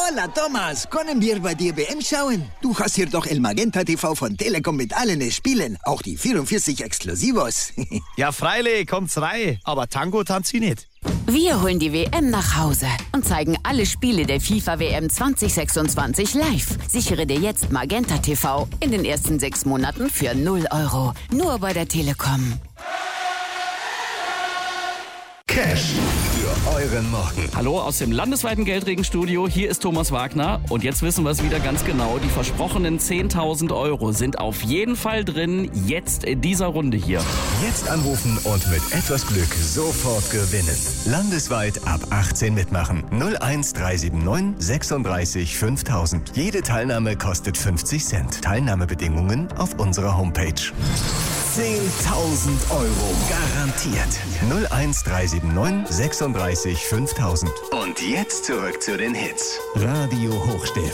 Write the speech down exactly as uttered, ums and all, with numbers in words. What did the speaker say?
Hola, Thomas. Können wir bei dir W M schauen? Du hast hier doch El Magenta T V von Telekom mit allen Spielen. Auch die vierundvierzig Exklusivos. Ja, freilich, kommt's rein. Aber Tango tanzt sie nicht. Wir holen die W M nach Hause und zeigen alle Spiele der FIFA W M zwanzig sechsundzwanzig live. Sichere dir jetzt Magenta T V in den ersten sechs Monaten für null Euro. Nur bei der Telekom. Cash für euren Morgen. Hallo aus dem landesweiten Geldregenstudio. Hier ist Thomas Wagner. Und jetzt wissen wir es wieder ganz genau. Die versprochenen zehntausend Euro sind auf jeden Fall drin. Jetzt in dieser Runde hier. Jetzt anrufen und mit etwas Glück sofort gewinnen. Landesweit ab achtzehn mitmachen. null eins drei sieben neun sechsunddreißig fünftausend. Jede Teilnahme kostet fünfzig Cent. Teilnahmebedingungen auf unserer Homepage. zehntausend Euro garantiert. null eins drei sieben neun sechsunddreißig fünftausend. Und jetzt zurück zu den Hits. Radio Hochstift.